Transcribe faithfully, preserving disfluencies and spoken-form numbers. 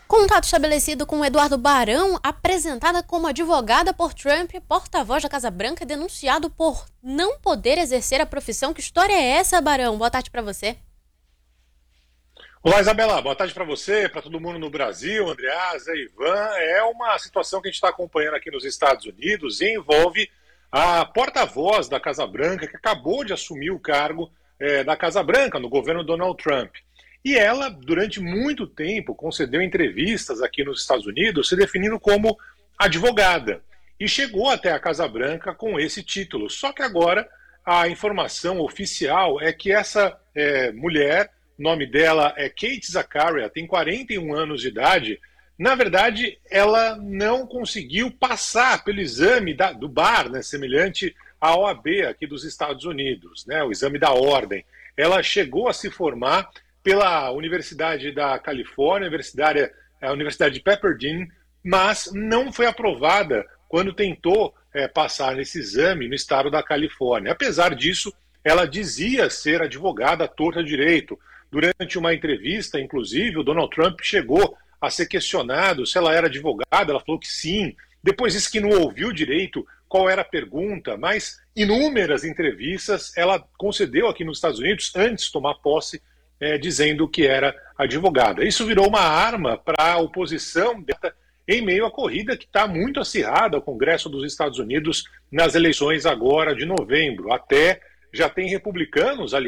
Contato estabelecido com Eduardo Barão, apresentada como advogada por Trump, porta-voz da Casa Branca, denunciado por não poder exercer a profissão. Que história é essa, Barão? Boa tarde para você. Olá, Isabela. Boa tarde para você, para todo mundo no Brasil, Andreasa, Ivan. É uma situação que a gente está acompanhando aqui nos Estados Unidos e envolve a porta-voz da Casa Branca, que acabou de assumir o cargo é, da Casa Branca no governo Donald Trump. E ela, durante muito tempo, concedeu entrevistas aqui nos Estados Unidos, se definindo como advogada. E chegou até a Casa Branca com esse título. Só que agora a informação oficial é que essa é, mulher, o nome dela é Kate Zakaria, tem quarenta e um anos de idade. Na verdade, ela não conseguiu passar pelo exame da, do bar, né, semelhante à O A B aqui dos Estados Unidos, né, o exame da ordem. Ela chegou a se formar pela Universidade da Califórnia, Universidade, a Universidade de Pepperdine, mas não foi aprovada quando tentou é, passar nesse exame no estado da Califórnia. Apesar disso, ela dizia ser advogada à torta direito. Durante uma entrevista, inclusive, o Donald Trump chegou a ser questionado se ela era advogada, ela falou que sim. Depois disse que não ouviu direito qual era a pergunta, mas inúmeras entrevistas ela concedeu aqui nos Estados Unidos antes de tomar posse, É, dizendo que era advogada. Isso virou uma arma para a oposição em meio à corrida que está muito acirrada ao Congresso dos Estados Unidos nas eleições agora de novembro. Até já tem republicanos, aliás,